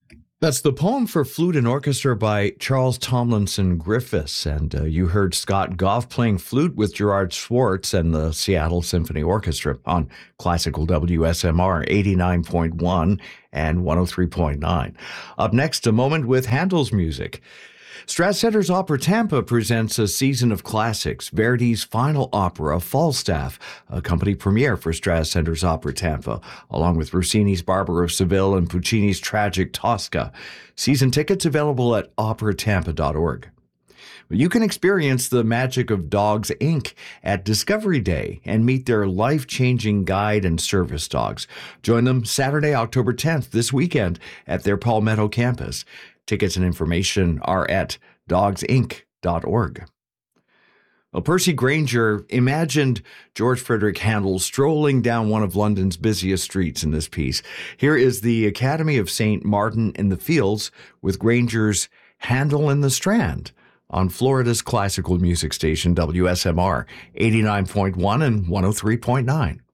That's the poem for flute and orchestra by Charles Tomlinson Griffiths. And you heard Scott Goff playing flute with Gerard Schwartz and the Seattle Symphony Orchestra on classical WSMR 89.1 and 103.9. Up next, a moment with Handel's music. Strass Center's Opera Tampa presents a season of classics, Verdi's final opera, Falstaff, a company premiere for Strass Center's Opera Tampa, along with Rossini's Barber of Seville and Puccini's tragic Tosca. Season tickets available at operatampa.org. You can experience the magic of Dogs, Inc. at Discovery Day and meet their life-changing guide and service dogs. Join them Saturday, October 10th, this weekend, at their Palmetto campus. Tickets and information are at dogsinc.org. Well, Percy Grainger imagined George Frederick Handel strolling down one of London's busiest streets in this piece. Here is the Academy of St. Martin in the Fields with Grainger's Handel in the Strand on Florida's classical music station WSMR 89.1 and 103.9.